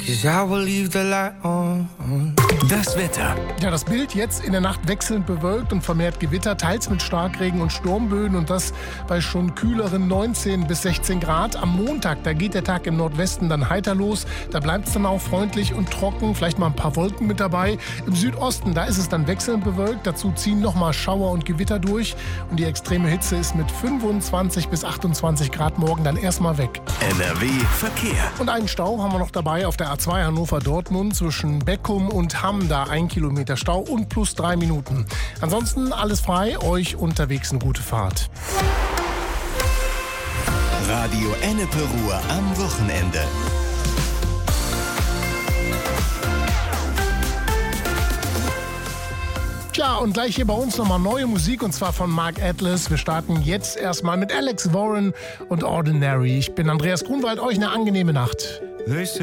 'cause I will leave the light on. Das Wetter. Ja, das Bild jetzt in der Nacht wechselnd bewölkt und vermehrt Gewitter, teils mit Starkregen und Sturmböen und das bei schon kühleren 19 bis 16 Grad. Am Montag, da geht der Tag im Nordwesten dann heiter los. Da bleibt es dann auch freundlich und trocken, vielleicht mal ein paar Wolken mit dabei. Im Südosten, da ist es dann wechselnd bewölkt. Dazu ziehen nochmal Schauer und Gewitter durch. Und die extreme Hitze ist mit 25 bis 28 Grad morgen dann erstmal weg. NRW Verkehr. Und einen Stau haben wir noch dabei auf der A2 Hannover-Dortmund zwischen Beckum und Hamm. Da 1 Kilometer Stau und plus 3 Minuten. Ansonsten alles frei, euch unterwegs eine gute Fahrt. Radio Ennepe Ruhr am Wochenende. Tja, und gleich hier bei uns nochmal neue Musik und zwar von Mark Atlas. Wir starten jetzt erstmal mit Alex Warren und Ordinary. Ich bin Andreas Grunwald, euch eine angenehme Nacht.